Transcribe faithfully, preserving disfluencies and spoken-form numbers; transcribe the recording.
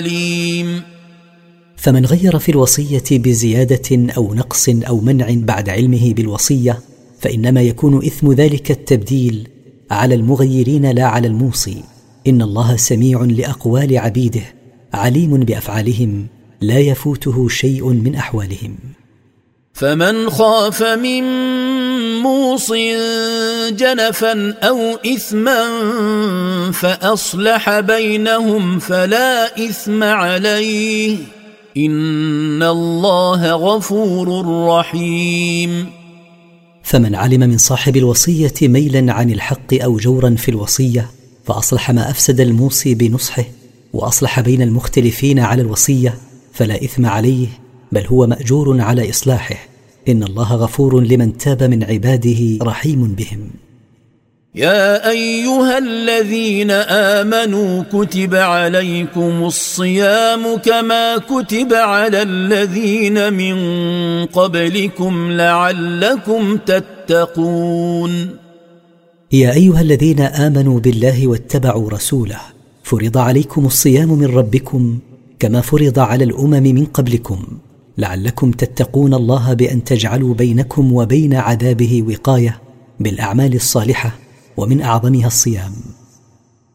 عليم. فمن غير في الوصية بزيادة أو نقص أو منع بعد علمه بالوصية فإنما يكون إثم ذلك التبديل على المغيرين لا على الموصي. إن الله سميع لأقوال عبيده عليم بأفعالهم لا يفوته شيء من أحوالهم. فمن خاف من موص جنفا أو إثما فأصلح بينهم فلا إثم عليه إن الله غفور رحيم. فمن علم من صاحب الوصية ميلا عن الحق أو جورا في الوصية فأصلح ما أفسد الموصي بنصحه وأصلح بين المختلفين على الوصية فلا إثم عليه بل هو مأجور على إصلاحه. إن الله غفور لمن تاب من عباده رحيم بهم. يا أيها الذين آمنوا كتب عليكم الصيام كما كتب على الذين من قبلكم لعلكم تتقون. يا أيها الذين آمنوا بالله واتبعوا رسوله فرض عليكم الصيام من ربكم كما فرض على الأمم من قبلكم لعلكم تتقون الله بأن تجعلوا بينكم وبين عذابه وقاية بالأعمال الصالحة ومن أعظمها الصيام.